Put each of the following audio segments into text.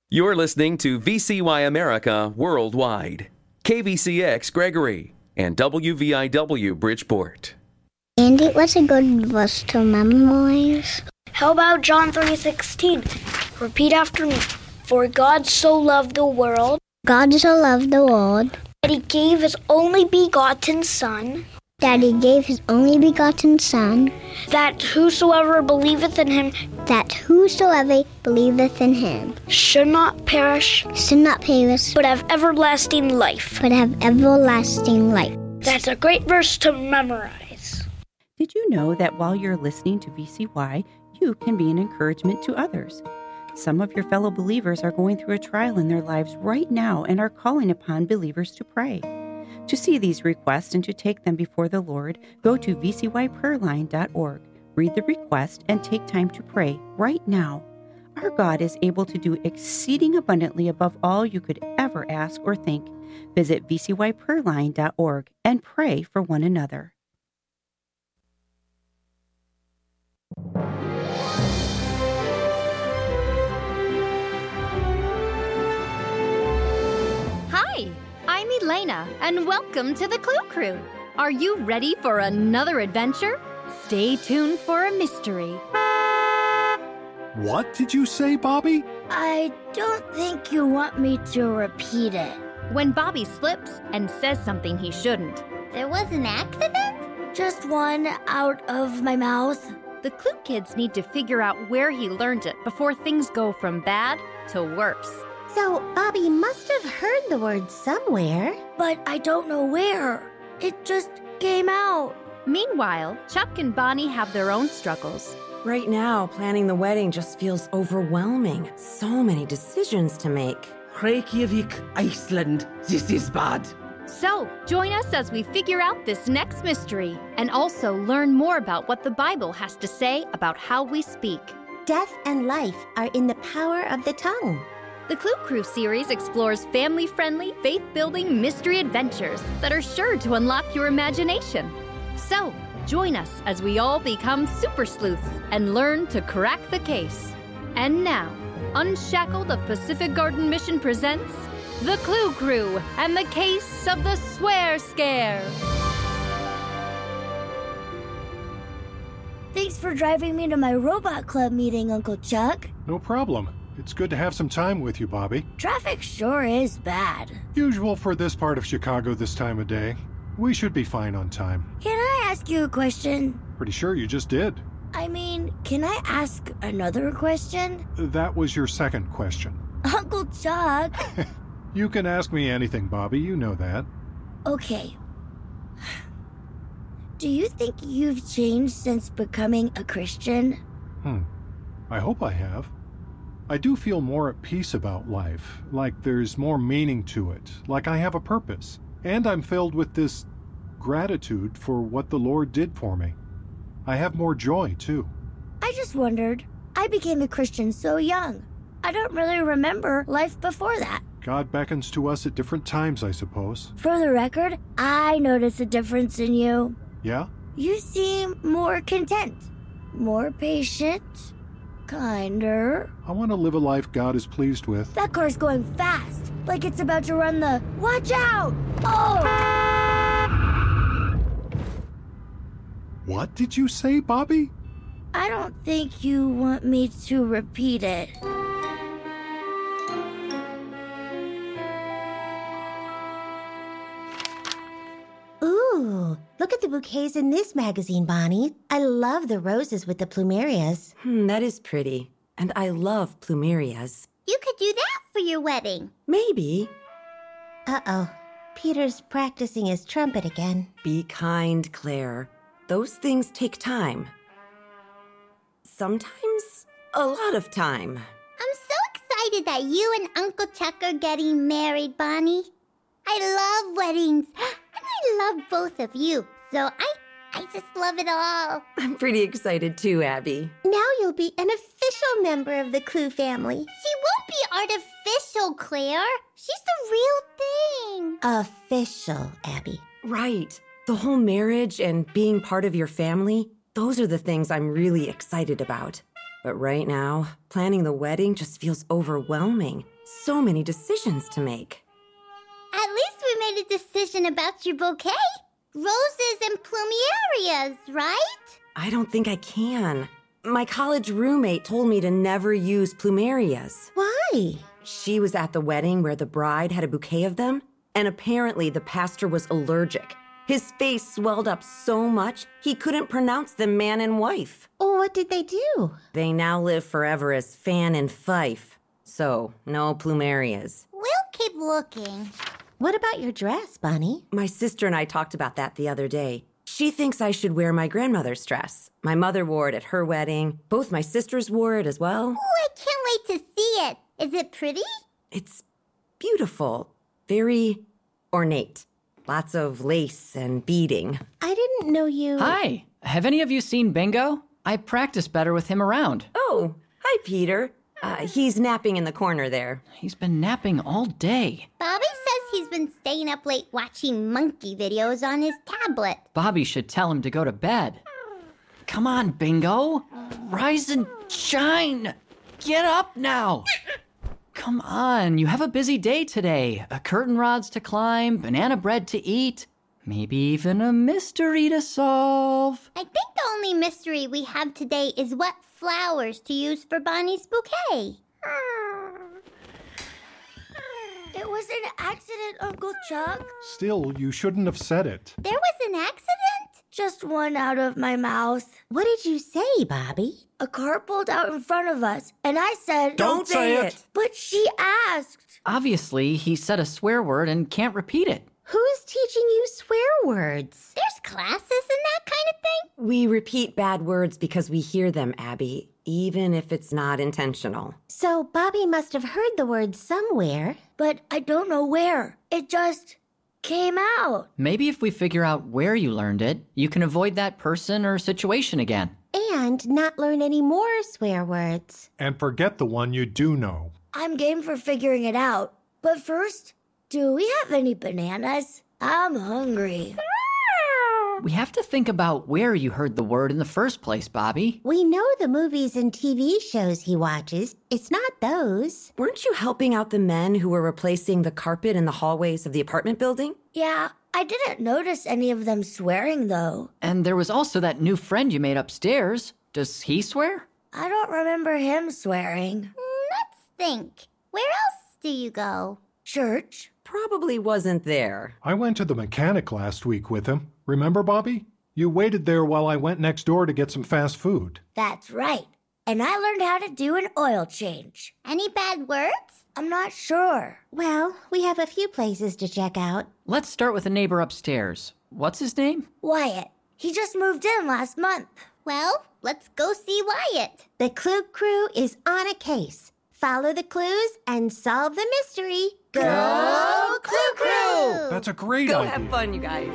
You're listening to VCY America Worldwide, KVCX Gregory, and WVIW Bridgeport. Andy, what's a good verse to memorize? How about John 3:16? Repeat after me. For God so loved the world. God so loved the world. That he gave his only begotten Son. That he gave his only begotten Son. That whosoever believeth in him. That whosoever believeth in him. Should not perish. Should not perish. But have everlasting life. But have everlasting life. That's a great verse to memorize. Did you know that while you're listening to VCY, you can be an encouragement to others? Some of your fellow believers are going through a trial in their lives right now and are calling upon believers to pray. To see these requests and to take them before the Lord, go to vcyprayerline.org, read the request, and take time to pray right now. Our God is able to do exceeding abundantly above all you could ever ask or think. Visit vcyprayerline.org and pray for one another. Hi, I'm Elena, and welcome to the Clue Crew. Are you ready for another adventure? Stay tuned for a mystery. What did you say, Bobby? I don't think you want me to repeat it. When Bobby slips and says something he shouldn't. There was an accident? Just one out of my mouth. The Clue Kids need to figure out where he learned it before things go from bad to worse. So, Bobby must have heard the word somewhere. But I don't know where. It just came out. Meanwhile, Chuck and Bonnie have their own struggles. Right now, planning the wedding just feels overwhelming. So many decisions to make. Reykjavik, Iceland. This is bad. So, join us as we figure out this next mystery and also learn more about what the Bible has to say about how we speak. Death and life are in the power of the tongue. The Clue Crew series explores family-friendly, faith-building mystery adventures that are sure to unlock your imagination. So, join us as we all become super sleuths and learn to crack the case. And now, Unshackled of Pacific Garden Mission presents The Clue Crew and the Case of the Swear Scare. Thanks for driving me to my robot club meeting, Uncle Chuck. No problem. It's good to have some time with you, Bobby. Traffic sure is bad. Usual for this part of Chicago this time of day. We should be fine on time. Can I ask you a question? Pretty sure you just did. I mean, can I ask another question? That was your second question. Uncle Chuck! You can ask me anything, Bobby. You know that. Okay. Do you think you've changed since becoming a Christian? I hope I have. I do feel more at peace about life, like there's more meaning to it, like I have a purpose. And I'm filled with this gratitude for what the Lord did for me. I have more joy, too. I just wondered. I became a Christian so young. I don't really remember life before that. God beckons to us at different times, I suppose. For the record, I notice a difference in you. Yeah? You seem more content, more patient, kinder. I want to live a life God is pleased with. That car's going fast, like it's about to run the watch out! Oh! What did you say, Bobby? I don't think you want me to repeat it. Ooh, look at the bouquets in this magazine, Bonnie. I love the roses with the plumerias. That is pretty. And I love plumerias. You could do that for your wedding. Maybe. Uh-oh, Peter's practicing his trumpet again. Be kind, Claire. Those things take time. Sometimes a lot of time. I'm so excited that you and Uncle Chuck are getting married, Bonnie. I love weddings, and I love both of you. So I just love it all. I'm pretty excited too, Abby. Now you'll be an official member of the Clue family. She won't be artificial, Claire. She's the real thing. Official, Abby. Right. The whole marriage and being part of your family, those are the things I'm really excited about. But right now, planning the wedding just feels overwhelming. So many decisions to make. At least we made a decision about your bouquet. Roses and plumerias, right? I don't think I can. My college roommate told me to never use plumerias. Why? She was at the wedding where the bride had a bouquet of them, and apparently the pastor was allergic. His face swelled up so much, he couldn't pronounce them man and wife. Oh, what did they do? They now live forever as Fan and Fife. So, no plumerias. We'll keep looking. What about your dress, Bonnie? My sister and I talked about that the other day. She thinks I should wear my grandmother's dress. My mother wore it at her wedding. Both my sisters wore it as well. Oh, I can't wait to see it. Is it pretty? It's beautiful. Very ornate. Lots of lace and beading. I didn't know you... Hi! Have any of you seen Bingo? I practice better with him around. Oh, hi, Peter. He's napping in the corner there. He's been napping all day. Bobby says he's been staying up late watching monkey videos on his tablet. Bobby should tell him to go to bed. Come on, Bingo. Rise and shine. Get up now. Come on, you have a busy day today. Curtain rods to climb, banana bread to eat, maybe even a mystery to solve. I think the only mystery we have today is what flowers to use for Bonnie's bouquet. It was an accident, Uncle Chuck. Still, you shouldn't have said it. There was an accident? Just one out of my mouth. What did you say, Bobby? A car pulled out in front of us, and I said... Don't say it! But she asked. Obviously, he said a swear word and can't repeat it. Who's teaching you swear words? There's classes and that kind of thing? We repeat bad words because we hear them, Abby, even if it's not intentional. So Bobby must have heard the word somewhere. But I don't know where. It just came out. Maybe if we figure out where you learned it, you can avoid that person or situation again. And not learn any more swear words. And forget the one you do know. I'm game for figuring it out. But first, do we have any bananas? I'm hungry. We have to think about where you heard the word in the first place, Bobby. We know the movies and TV shows he watches. It's not those. Weren't you helping out the men who were replacing the carpet in the hallways of the apartment building? Yeah, I didn't notice any of them swearing, though. And there was also that new friend you made upstairs. Does he swear? I don't remember him swearing. Let's think. Where else do you go? Church. Probably wasn't there. I went to the mechanic last week with him. Remember, Bobby? You waited there while I went next door to get some fast food. That's right. And I learned how to do an oil change. Any bad words? I'm not sure. Well, we have a few places to check out. Let's start with a neighbor upstairs. What's his name? Wyatt. He just moved in last month. Well, let's go see Wyatt. The Clue Crew is on a case. Follow the clues and solve the mystery. Go Clue Crew! That's a great Go idea. have fun, you guys.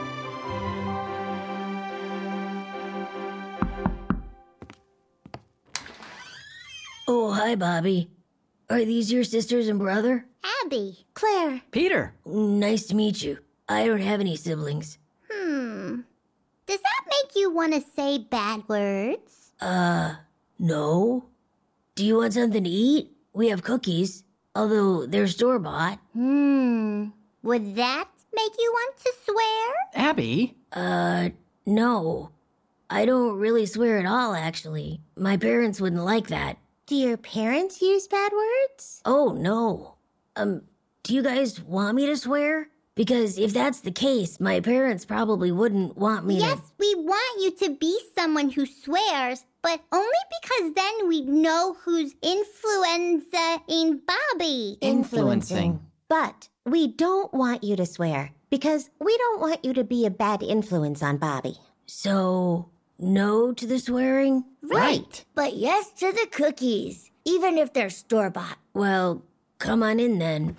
Oh, hi, Bobby. Are these your sisters and brother? Abby. Claire. Peter. Nice to meet you. I don't have any siblings. Does that make you want to say bad words? No. Do you want something to eat? We have cookies, although they're store-bought. Would that make you want to swear? Abby? No. I don't really swear at all, actually. My parents wouldn't like that. Do your parents use bad words? Oh, no. Do you guys want me to swear? Because if that's the case, my parents probably wouldn't want me Yes, we want you to be someone who swears, but only because then we know who's influencing Bobby. Influencing. But we don't want you to swear because we don't want you to be a bad influence on Bobby. So, no to the swearing? Right. But yes to the cookies, even if they're store-bought. Well, come on in then.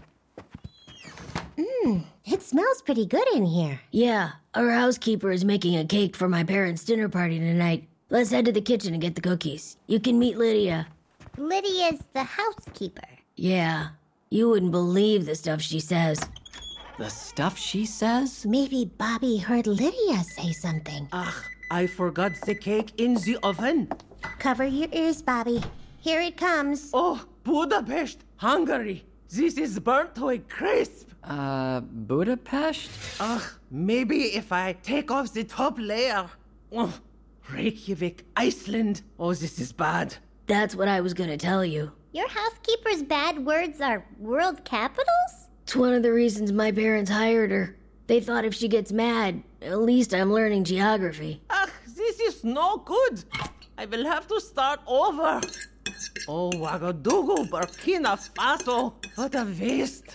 It smells pretty good in here. Yeah, our housekeeper is making a cake for my parents' dinner party tonight. Let's head to the kitchen and get the cookies. You can meet Lydia. Lydia's the housekeeper. Yeah, you wouldn't believe the stuff she says. The stuff she says? Maybe Bobby heard Lydia say something. Ach, I forgot the cake in the oven. Cover your ears, Bobby. Here it comes. Oh, Budapest, Hungary. This is burnt to a crisp. Budapest? Ugh, maybe if I take off the top layer. Oh, Reykjavik, Iceland. Oh, this is bad. That's what I was gonna tell you. Your housekeeper's bad words are world capitals? It's one of the reasons my parents hired her. They thought if she gets mad, at least I'm learning geography. Ugh, this is no good. I will have to start over. Oh, Ouagadougou, Burkina Faso. What a waste.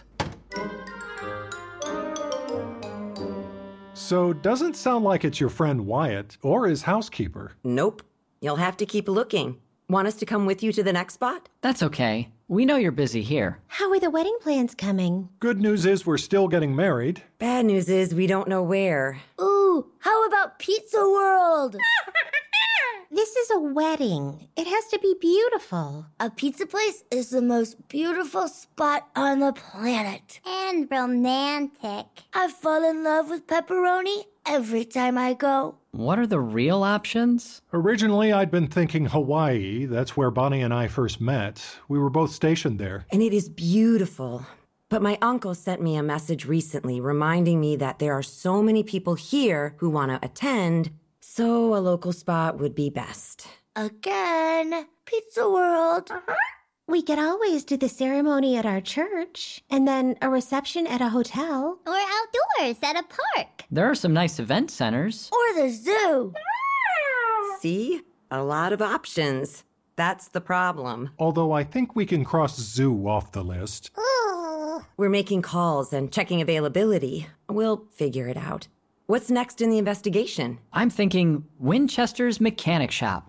So, doesn't sound like it's your friend Wyatt or his housekeeper. Nope. You'll have to keep looking. Want us to come with you to the next spot? That's okay. We know you're busy here. How are the wedding plans coming? Good news is we're still getting married. Bad news is we don't know where. Ooh, how about Pizza World? This is a wedding. It has to be beautiful. A pizza place is the most beautiful spot on the planet. And romantic. I fall in love with pepperoni every time I go. What are the real options? Originally, I'd been thinking Hawaii. That's where Bonnie and I first met. We were both stationed there. And it is beautiful. But my uncle sent me a message recently reminding me that there are so many people here who want to attend, so a local spot would be best. Again, Pizza World. We could always do the ceremony at our church, and then a reception at a hotel. Or outdoors at a park. There are some nice event centers. Or the zoo. See? A lot of options. That's the problem. Although I think we can cross zoo off the list. We're making calls and checking availability. We'll figure it out. What's next in the investigation? I'm thinking Winchester's Mechanic Shop.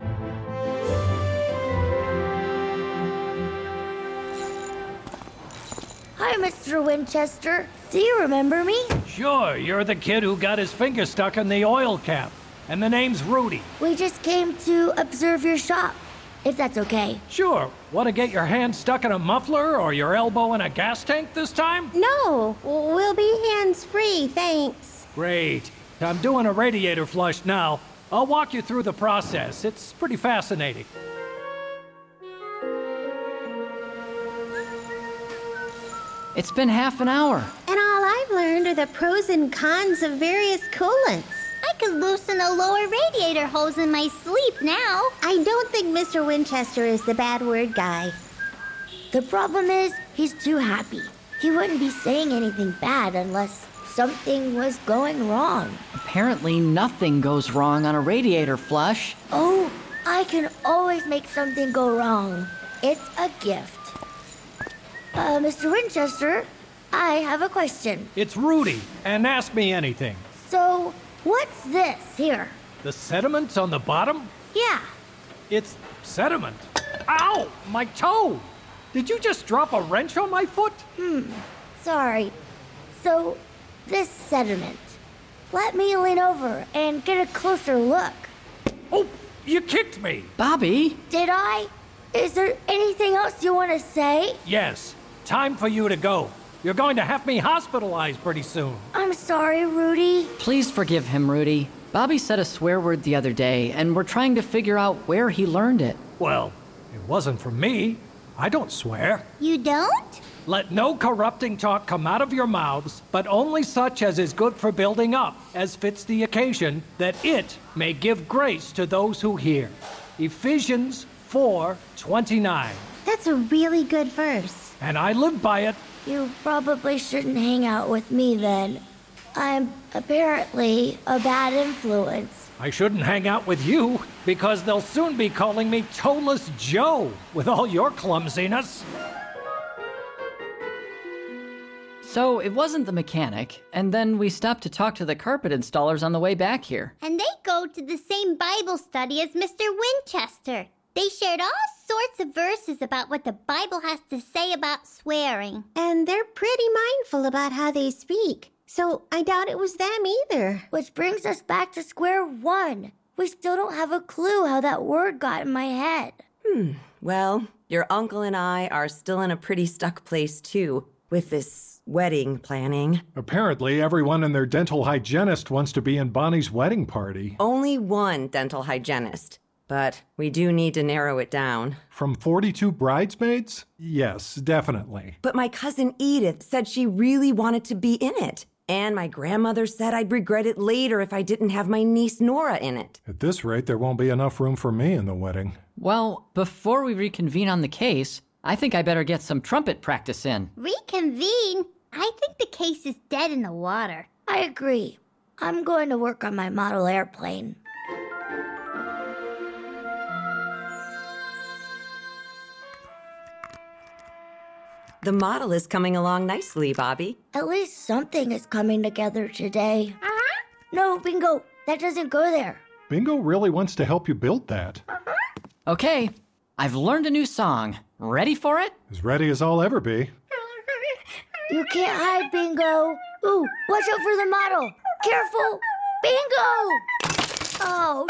Hi, Mr. Winchester. Do you remember me? Sure, you're the kid who got his finger stuck in the oil cap. And the name's Rudy. We just came to observe your shop, if that's okay. Sure. Want to get your hand stuck in a muffler or your elbow in a gas tank this time? No, we'll be hands-free, thanks. Great. I'm doing a radiator flush now. I'll walk you through the process. It's pretty fascinating. It's been half an hour. And all I've learned are the pros and cons of various coolants. I could loosen a lower radiator hose in my sleep now. I don't think Mr. Winchester is the bad word guy. The problem is, he's too happy. He wouldn't be saying anything bad unless something was going wrong. Apparently nothing goes wrong on a radiator flush. Oh, I can always make something go wrong. It's a gift. Mr. Winchester, I have a question. It's Rudy, and ask me anything. So, what's this here? The sediment on the bottom? Yeah. It's sediment. Ow! My toe! Did you just drop a wrench on my foot? Sorry. So, this sediment. Let me lean over and get a closer look. Oh, you kicked me! Bobby? Did I? Is there anything else you want to say? Yes. Time for you to go. You're going to have me hospitalized pretty soon. I'm sorry, Rudy. Please forgive him, Rudy. Bobby said a swear word the other day, and we're trying to figure out where he learned it. Well, it wasn't from me. I don't swear. You don't? Let no corrupting talk come out of your mouths, but only such as is good for building up, as fits the occasion, that it may give grace to those who hear. Ephesians 4:29. That's a really good verse. And I live by it. You probably shouldn't hang out with me then. I'm apparently a bad influence. I shouldn't hang out with you, because they'll soon be calling me Toeless Joe, with all your clumsiness. So it wasn't the mechanic, and then we stopped to talk to the carpet installers on the way back here. And they go to the same Bible study as Mr. Winchester. They shared all sorts of verses about what the Bible has to say about swearing. And they're pretty mindful about how they speak. So I doubt it was them either. Which brings us back to square one. We still don't have a clue how that word got in my head. Well, your uncle and I are still in a pretty stuck place, too, with this wedding planning. Apparently, everyone and their dental hygienist wants to be in Bonnie's wedding party. Only one dental hygienist. but we do need to narrow it down. From 42 bridesmaids? Yes, definitely. But my cousin Edith said she really wanted to be in it. And my grandmother said I'd regret it later if I didn't have my niece Nora in it. At this rate, there won't be enough room for me in the wedding. Well, before we reconvene on the case, I think I better get some trumpet practice in. Reconvene? I think the case is dead in the water. I agree. I'm going to work on my model airplane. The model is coming along nicely, Bobby. At least something is coming together today. No, Bingo, that doesn't go there. Bingo really wants to help you build that. Okay, I've learned a new song. Ready for it? As ready as I'll ever be. You can't hide, Bingo. Ooh, watch out for the model. Careful. Bingo! Oh,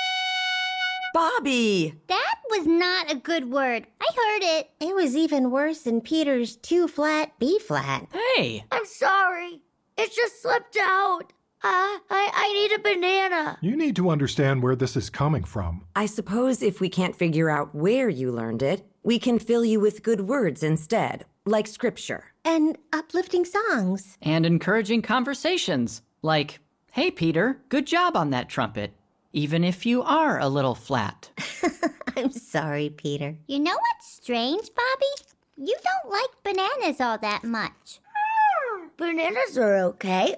Bobby! That was not a good word. I heard it. It was even worse than Peter's 2 flat B flat. Hey! I'm sorry. It just slipped out. I need a banana. You need to understand where this is coming from. I suppose if we can't figure out where you learned it, we can fill you with good words instead, like scripture. And uplifting songs. And encouraging conversations, like, hey, Peter, good job on that trumpet, even if you are a little flat. I'm sorry, Peter. You know what's strange, Bobby? You don't like bananas all that much. Bananas are okay.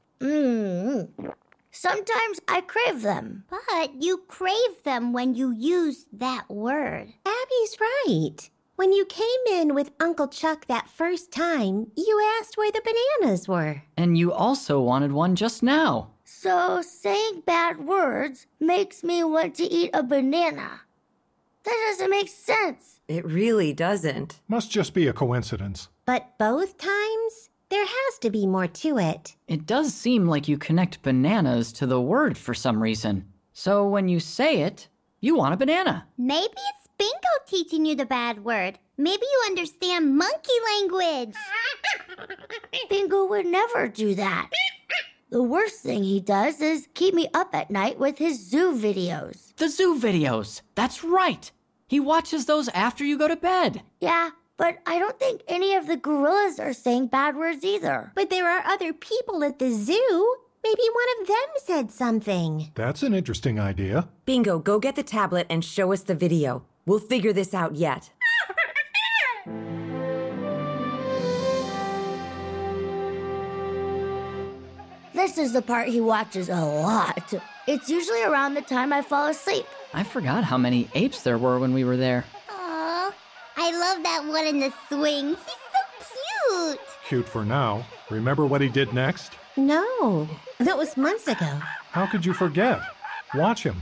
Sometimes I crave them. But you crave them when you use that word. Abby's right. When you came in with Uncle Chuck that first time, you asked where the bananas were. And you also wanted one just now. So saying bad words makes me want to eat a banana. That doesn't make sense. It really doesn't. Must just be a coincidence. But both times, there has to be more to it. It does seem like you connect bananas to the word for some reason. So when you say it, you want a banana. Maybe it's Bingo teaching you the bad word. Maybe you understand monkey language. Bingo would never do that. The worst thing he does is keep me up at night with his zoo videos. The zoo videos. That's right. He watches those after you go to bed. Yeah, but I don't think any of the gorillas are saying bad words either. But there are other people at the zoo. Maybe one of them said something. That's an interesting idea. Bingo, go get the tablet and show us the video. We'll figure this out yet. This is the part he watches a lot. It's usually around the time I fall asleep. I forgot how many apes there were when we were there. Aw, I love that one in the swing. He's so cute. Cute for now. Remember what he did next? No, that was months ago. How could you forget? Watch him.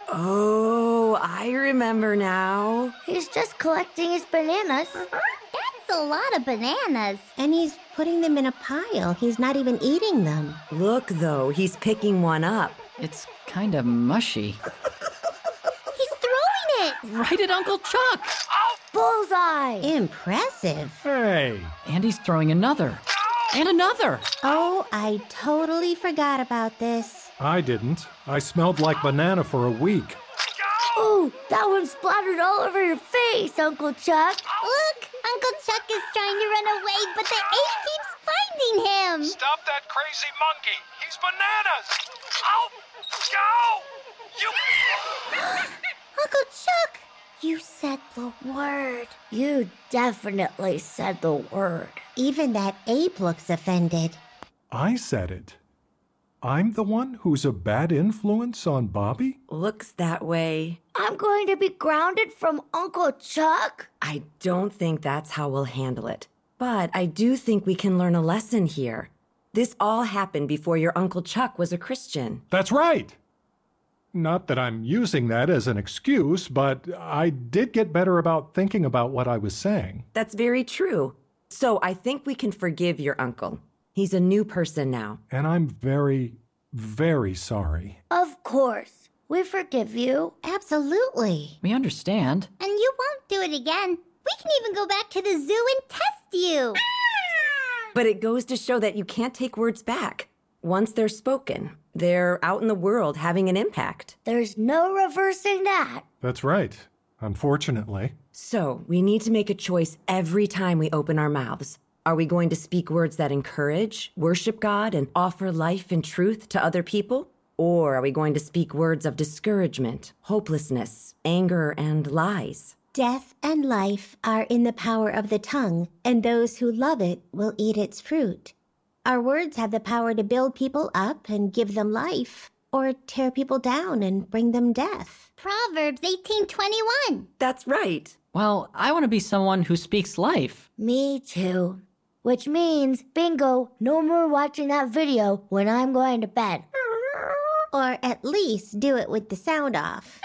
Oh, I remember now. He's just collecting his bananas. That's a lot of bananas. And he's putting them in a pile. He's not even eating them. Look, though, he's picking one up. It's kind of mushy. He's throwing it. Right at Uncle Chuck. Bullseye! Impressive. Hey! And he's throwing another. And another. Oh, I totally forgot about this. I didn't. I smelled like banana for a week. Ooh, that one splattered all over your face, Uncle Chuck. Look, Uncle Chuck is trying to run away, but the ape keeps finding him. Stop that crazy monkey. He's bananas. Ow! Go! You... Uncle Chuck, you said the word. You definitely said the word. Even that ape looks offended. I said it. I'm the one who's a bad influence on Bobby? Looks that way. I'm going to be grounded from Uncle Chuck? I don't think that's how we'll handle it. But I do think we can learn a lesson here. This all happened before your Uncle Chuck was a Christian. That's right! Not that I'm using that as an excuse, but I did get better about thinking about what I was saying. That's very true. So I think we can forgive your uncle. He's a new person now. And I'm very, very sorry. Of course. We forgive you. Absolutely. We understand. And you won't do it again. We can even go back to the zoo and test you. But it goes to show that you can't take words back. Once they're spoken, They're out in the world having an impact. There's no reversing that. That's right, unfortunately. So, we need to make a choice every time we open our mouths. Are we going to speak words that encourage, worship God, and offer life and truth to other people? Or are we going to speak words of discouragement, hopelessness, anger, and lies? Death and life are in the power of the tongue, and those who love it will eat its fruit. Our words have the power to build people up and give them life, or tear people down and bring them death. Proverbs 18:21. That's right. Well, I want to be someone who speaks life. Me too. Which means, bingo, no more watching that video when I'm going to bed. Or at least do it with the sound off.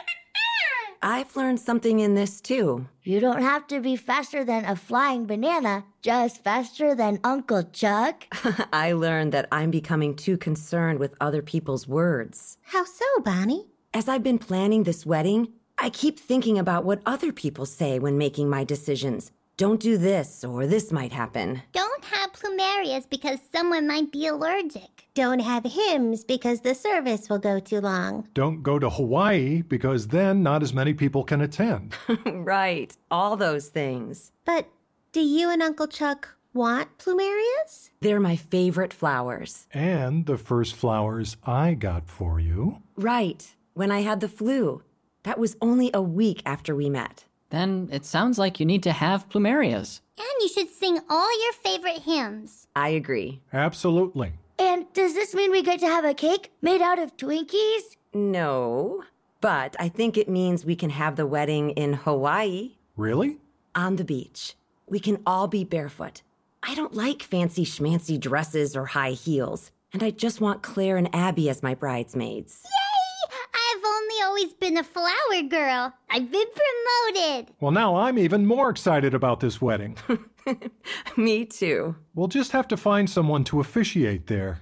I've learned something in this too. You don't have to be faster than a flying banana, just faster than Uncle Chuck. I learned that I'm becoming too concerned with other people's words. How so, Bonnie? As I've been planning this wedding, I keep thinking about what other people say when making my decisions. Don't do this, or this might happen. Don't have plumerias because someone might be allergic. Don't have hymns because the service will go too long. Don't go to Hawaii because then not as many people can attend. Right, all those things. But do you and Uncle Chuck want plumerias? They're my favorite flowers. And the first flowers I got for you. Right, when I had the flu. That was only a week after we met. Then it sounds like you need to have plumerias. And you should sing all your favorite hymns. I agree. Absolutely. And does this mean we get to have a cake made out of Twinkies? No, but I think it means we can have the wedding in Hawaii. Really? On the beach. We can all be barefoot. I don't like fancy schmancy dresses or high heels, and I just want Claire and Abby as my bridesmaids. Yay! I've only always been a flower girl. I've been promoted. Well, now I'm even more excited about this wedding. Me too. We'll just have to find someone to officiate there.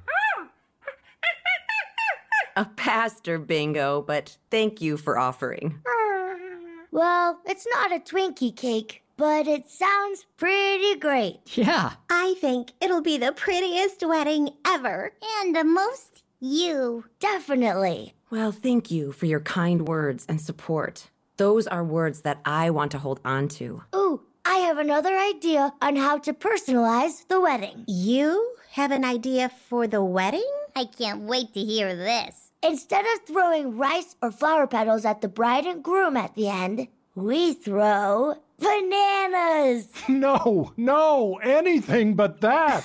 A pastor, Bingo, but thank you for offering. Well, it's not a Twinkie cake, but it sounds pretty great. Yeah. I think it'll be the prettiest wedding ever. And the most you. Definitely. Well, thank you for your kind words and support. Those are words that I want to hold on to. Ooh, I have another idea on how to personalize the wedding. You have an idea for the wedding? I can't wait to hear this. Instead of throwing rice or flower petals at the bride and groom at the end, we throw bananas. No, anything but that.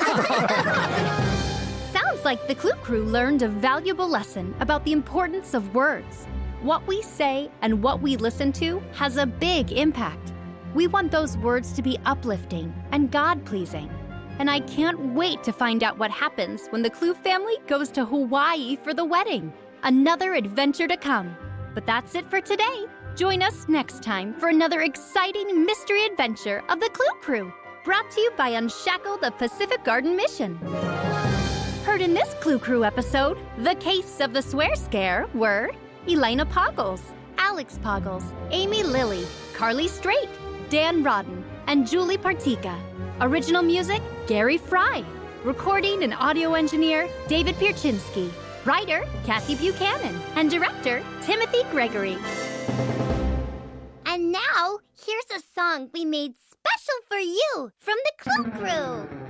Sounds like the Clue Crew learned a valuable lesson about the importance of words. What we say and what we listen to has a big impact. We want those words to be uplifting and God-pleasing. And I can't wait to find out what happens when the Clue family goes to Hawaii for the wedding. Another adventure to come. But that's it for today. Join us next time for another exciting mystery adventure of the Clue Crew, brought to you by Unshackle the Pacific Garden Mission. Heard in this Clue Crew episode, the case of the swear scare were Elena Poggles, Alex Poggles, Amy Lilly, Carly Strait, Dan Rodden, and Julie Partika. Original music, Gary Fry. Recording and audio engineer, David Pierczynski. Writer, Kathy Buchanan. And director, Timothy Gregory. And now, here's a song we made special for you from the Clue Crew.